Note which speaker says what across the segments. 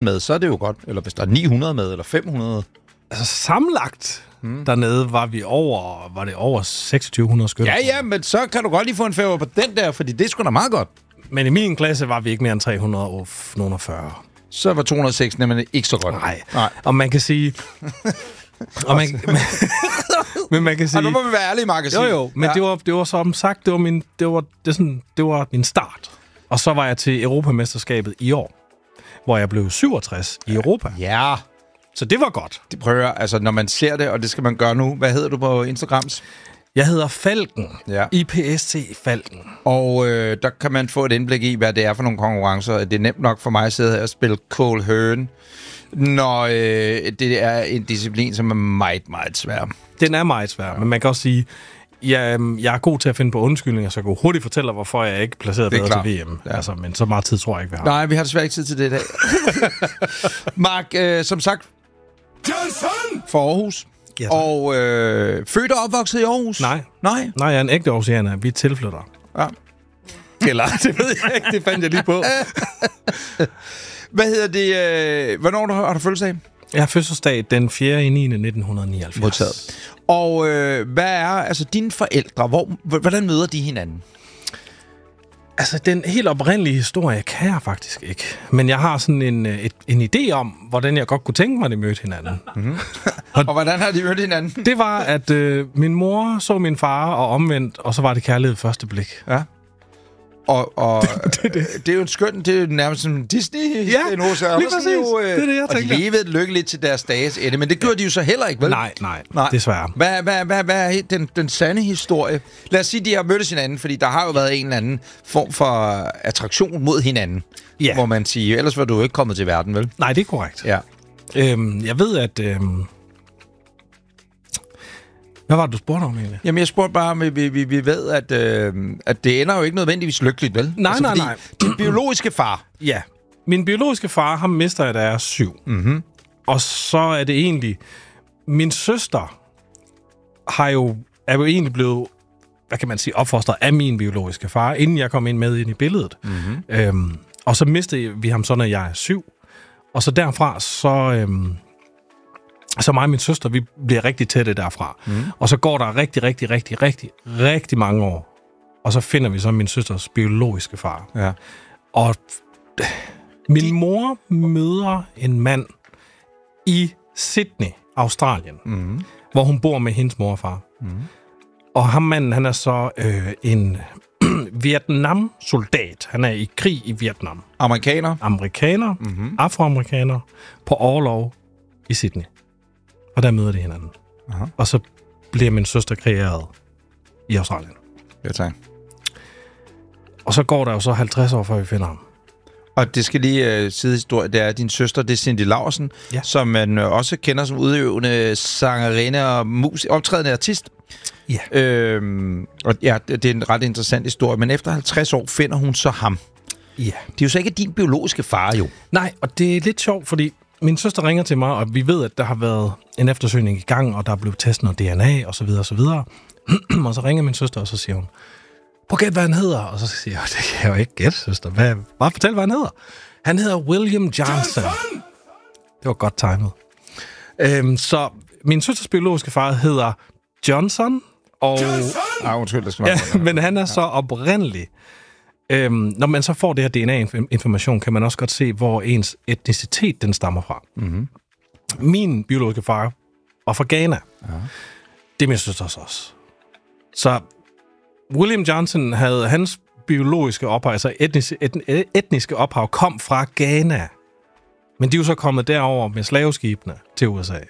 Speaker 1: med, så er det jo godt. Eller hvis der er 900 med, eller 500.
Speaker 2: Altså sammenlagt dernede var vi over 2600 skytter.
Speaker 1: Ja, men så kan du godt lige få en favor på den der, fordi det er sgu da meget godt.
Speaker 2: Men i min klasse var vi ikke mere end 340.
Speaker 1: Så var 206 nemlig ikke så godt.
Speaker 2: Nej. Og man kan sige... men man kan sige...
Speaker 1: Og nu må vi være ærlige, Mark.
Speaker 2: Jo, men det var som sagt, det var min start. Og så var jeg til Europamesterskabet i år, hvor jeg blev 67 i Europa.
Speaker 1: Ja.
Speaker 2: Så det var godt.
Speaker 1: Det prøver, altså når man ser det, og det skal man gøre nu. Hvad hedder du på Instagrams?
Speaker 2: Jeg hedder Falken.
Speaker 1: Ja.
Speaker 2: IPSC Falken.
Speaker 1: Og der kan man få et indblik i, hvad det er for nogle konkurrencer. Det er nemt nok for mig at sidde her og spille Cold Høen, når det er en disciplin, som er meget, meget svær.
Speaker 2: Den er meget svær, men man kan også sige, jeg er god til at finde på undskyldninger, så jeg kan hurtigt fortælle dig, hvorfor jeg ikke placerede bedre til VM. Ja. Altså, men så meget tid tror jeg ikke, vi har.
Speaker 1: Nej, vi har desværre ikke tid til det i dag. Mark, som sagt, for Aarhus. Ja, og født og opvokset i Aarhus?
Speaker 2: Nej, jeg er en ægte aarhusianer. Vi er tilflytter.
Speaker 1: Ja.
Speaker 2: Eller, det ved jeg ikke. Det fandt jeg lige på.
Speaker 1: Hvad hedder det? Hvornår har du fødselsdag?
Speaker 2: Jeg har fødselsdag den 4. i 9. 1979.
Speaker 1: Modtaget. Og hvad er altså dine forældre? Hvordan møder de hinanden?
Speaker 2: Altså, den helt oprindelige historie kan jeg faktisk ikke. Men jeg har sådan en idé om, hvordan jeg godt kunne tænke mig, at de mødte hinanden.
Speaker 1: Mm-hmm. Og hvordan har de mødt hinanden?
Speaker 2: Det var, at min mor så min far, og omvendt, og så var det kærlighed første blik.
Speaker 1: Ja. Og det er jo en skøn, det er jo nærmest som Disney.
Speaker 2: Ja, lige præcis. Det er det, jeg tænker.
Speaker 1: Og de levede lykkeligt til deres dages ende, men det gjorde de jo så heller ikke, vel?
Speaker 2: Nej, desværre.
Speaker 1: Hvad er den sande historie? Lad os sige, de har mødtes hinanden, fordi der har jo været en eller anden form for attraktion mod hinanden, hvor man siger, ellers var du jo ikke kommet til verden, vel?
Speaker 2: Nej, det er korrekt.
Speaker 1: Ja.
Speaker 2: Jeg ved, at... Hvad var det, du spurgte om egentlig?
Speaker 1: Jamen, jeg spurgte bare, om vi ved, at det ender jo ikke nødvendigvis lykkeligt, vel?
Speaker 2: Nej.
Speaker 1: Din biologiske far...
Speaker 2: Ja. Min biologiske far, ham mister jeg, da jeg er 7.
Speaker 1: Mm-hmm.
Speaker 2: Og så er det egentlig... Min søster er jo egentlig blevet, hvad kan man sige, opfostret af min biologiske far, inden jeg kom ind i billedet. Mm-hmm. Og så mistede vi ham så, når jeg er 7. Og så derfra, så mig og min søster, vi bliver rigtig tætte derfra. Mm. Og så går der rigtig mange år. Og så finder vi så min søsters biologiske far.
Speaker 1: Ja.
Speaker 2: Og min mor møder en mand i Sydney, Australien, hvor hun bor med hendes mor og far. Mm. Og ham manden, han er så en Vietnam-soldat. Han er i krig i Vietnam. Amerikaner, afroamerikaner, på orlov i Sydney. Og der møder de hinanden. Aha. Og så bliver min søster kreeret i Australien.
Speaker 1: Ja, tak.
Speaker 2: Og så går der jo så 50 år, før vi finder ham.
Speaker 1: Og det skal lige sidehistorie, det er din søster, det er Cindy Laursen, som man også kender som udøvende sangerinde og optrædende artist.
Speaker 2: Ja.
Speaker 1: Og ja, det er en ret interessant historie, men efter 50 år finder hun så ham.
Speaker 2: Ja.
Speaker 1: Det er jo så ikke din biologiske far, jo.
Speaker 2: Nej, og det er lidt sjovt, fordi min søster ringer til mig, og vi ved, at der har været en eftersøgning i gang, og der er blevet testet noget DNA, og så videre, og så videre. Og så ringer min søster, og så siger hun, prøv at gætte, hvad han hedder. Og så siger jeg, det kan jeg jo ikke gætte, søster. Bare fortæl, hvad han hedder. Han hedder William Johnson. Det var godt timet. Så min søsters biologiske far hedder Johnson, og...
Speaker 1: undskyld, det skal være.
Speaker 2: Men han er så oprindelig. Når man så får det her DNA-information, kan man også godt se, hvor ens etnicitet den stammer fra. Mm-hmm. Min biologiske far var fra Ghana. Ja. Det er min søsters også. Så William Johnson havde hans biologiske ophav, altså etniske ophav, kom fra Ghana. Men de er jo så kommet derover med slaveskibene til USA.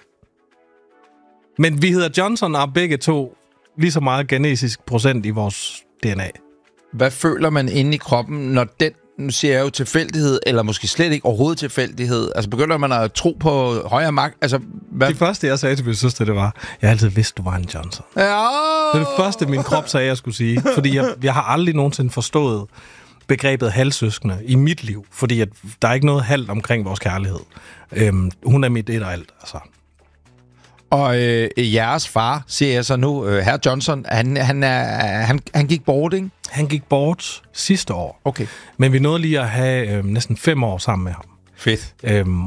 Speaker 2: Men vi hedder Johnson og begge to lige så meget genetisk procent i vores DNA.
Speaker 1: Hvad føler man inde i kroppen, når den, nu siger jeg jo tilfældighed, eller måske slet ikke overhovedet tilfældighed, altså begynder man at tro på højere magt? Altså,
Speaker 2: Det første, jeg sagde til min søster, det var, jeg har altid vidst, du var en Johnson.
Speaker 1: Ja.
Speaker 2: Det var det første, min krop sagde, jeg skulle sige. Fordi jeg har aldrig nogensinde forstået begrebet halvsøskende i mit liv, fordi at der er ikke noget halvt omkring vores kærlighed. Hun er mit et og alt, altså.
Speaker 1: Og jeres far, siger jeg så nu, herr Johnson, han gik bort, ikke?
Speaker 2: Han gik bort sidste år.
Speaker 1: Okay.
Speaker 2: Men vi nåede lige at have næsten 5 år sammen med ham.
Speaker 1: Fedt.